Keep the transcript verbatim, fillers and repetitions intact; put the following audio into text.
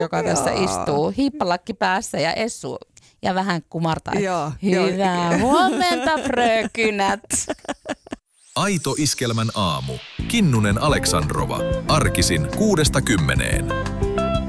joka tässä istuu, hiippalakki päässä ja Essu ja vähän kumartaa. Joo, Hyvää huomenta, frökynät. Aito Iskelmän aamu. Kinnunen Aleksandrova. Arkisin kuudesta kymmeneen.